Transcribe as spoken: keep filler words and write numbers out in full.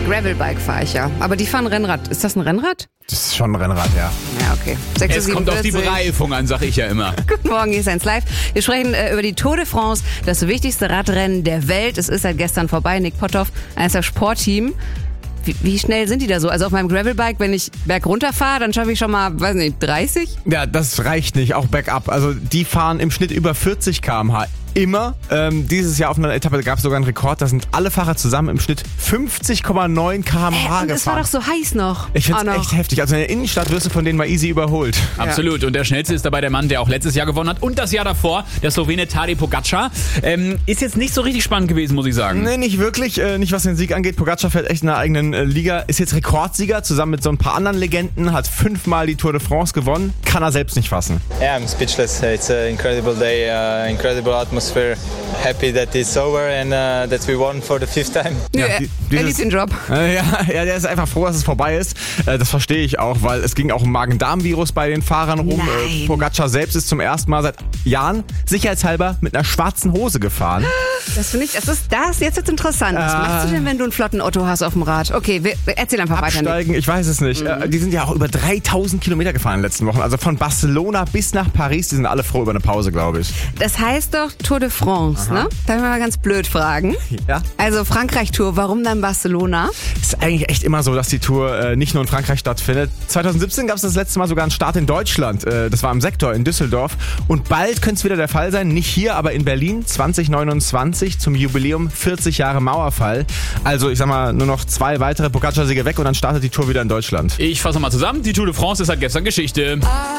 Gravelbike fahre ich ja. Aber die fahren Rennrad. Ist das ein Rennrad? Das ist schon ein Rennrad, ja. Ja, okay. sechs Uhr Es kommt auf die siebenundvierzig. Bereifung an, sag ich ja immer. Guten Morgen, hier ist eins live. Wir sprechen äh, über die Tour de France, das wichtigste Radrennen der Welt. Es ist seit gestern vorbei. Nick Potthoff, eines der Sportteam. Wie, wie schnell sind die da so? Also auf meinem Gravelbike, wenn ich bergunter fahre, dann schaffe ich schon mal, weiß nicht, dreißig? Ja, das reicht nicht, auch bergab. Also die fahren im Schnitt über vierzig Kilometer pro Stunde. Immer. Ähm, dieses Jahr auf einer Etappe gab es sogar einen Rekord. Da sind alle Fahrer zusammen im Schnitt fünfzig Komma neun Kilometer pro Stunde Äh, und es war gefahren. doch so heiß noch. Ich finde Auch es noch. echt heftig. Also in der Innenstadt wirst du von denen mal easy überholt. Absolut. Und der schnellste ist dabei der Mann, der auch letztes Jahr gewonnen hat. Und das Jahr davor, der Slowene Tadej Pogačar. Ähm, ist jetzt nicht so richtig spannend gewesen, muss ich sagen. Nee, nicht wirklich. Äh, nicht was den Sieg angeht. Pogačar fährt echt in der eigenen äh, Liga. Ist jetzt Rekordsieger zusammen mit so ein paar anderen Legenden. Hat fünfmal die Tour de France gewonnen. Kann er selbst nicht fassen. Yeah, I'm speechless. It's an incredible day, uh, incredible atmosphere. Happy that it's over and uh, that we won for the fifth time. Nö, Ja, er, die- er dieses- liebt den Job. Äh, ja, ja, der ist einfach froh, dass es vorbei ist. Äh, das verstehe ich auch, weil es ging auch um Magen-Darm-Virus bei den Fahrern rum. Nein. Äh, Pogačar selbst ist zum ersten Mal seit Jahren sicherheitshalber mit einer schwarzen Hose gefahren. Das finde ich, das ist das. Jetzt wird's interessant. Was Ah. machst du denn, wenn du einen flotten Otto hast auf dem Rad? Okay, wir, erzähl einfach weiter. Nick. Absteigen, ich weiß es nicht. Mhm. Äh, die sind ja auch über dreitausend Kilometer gefahren in den letzten Wochen. Also von Barcelona bis nach Paris, die sind alle froh über eine Pause, glaube ich. Das heißt doch Tour de France, ne? Darf ich mal ganz blöd fragen? Ja. Also Frankreich-Tour, warum dann Barcelona? Ist eigentlich echt immer so, dass die Tour äh, nicht nur in Frankreich stattfindet. zwanzig siebzehn gab es das letzte Mal sogar einen Start in Deutschland. Äh, das war im Sektor in Düsseldorf. Und bald könnte es wieder der Fall sein. Nicht hier, aber in Berlin zwanzig neunundzwanzig zum Jubiläum vierzig Jahre Mauerfall. Also ich sag mal, nur noch zwei weitere Pogačar-Siege weg und dann startet die Tour wieder in Deutschland. Ich fasse mal zusammen. Die Tour de France ist seit gestern Geschichte.